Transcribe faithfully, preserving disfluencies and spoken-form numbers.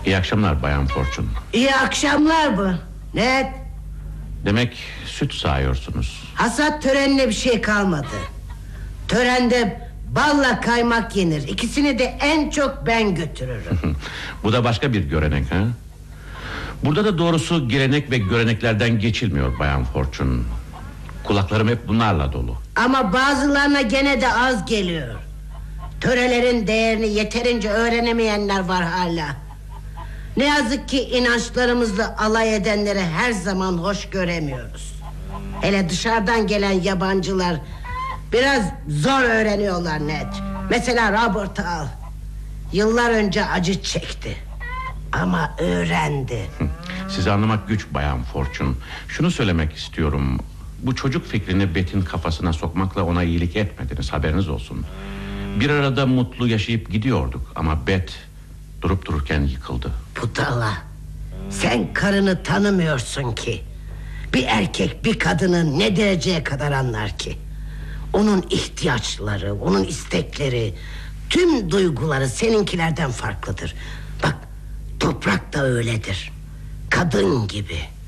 İyi akşamlar Bayan Fortune. İyi akşamlar bu. Ne? Demek süt sağıyorsunuz. Hasat törenine bir şey kalmadı. Törende balla kaymak yenir. İkisini de en çok ben götürürüm. Bu da başka bir görenek ha? Burada da doğrusu gelenek ve göreneklerden geçilmiyor Bayan Fortune. Kulaklarım hep bunlarla dolu. Ama bazılarına gene de az geliyor. Törelerin değerini yeterince öğrenemeyenler var hala. Ne yazık ki inançlarımızla alay edenleri her zaman hoş göremiyoruz. Hele dışarıdan gelen yabancılar biraz zor öğreniyorlar Ned. Mesela Robert'ı al. Yıllar önce acı çekti ama öğrendi. Sizi anlamak güç Bayan Fortune. Şunu söylemek istiyorum. Bu çocuk fikrini Beth'in kafasına sokmakla ona iyilik etmediniz, haberiniz olsun. Bir arada mutlu yaşayıp gidiyorduk ama Beth durup dururken yıkıldı. Budala, sen karını tanımıyorsun ki. Bir erkek bir kadını ne dereceye kadar anlar ki? Onun ihtiyaçları, onun istekleri, tüm duyguları seninkilerden farklıdır. Bak, toprak da öyledir. Kadın gibi.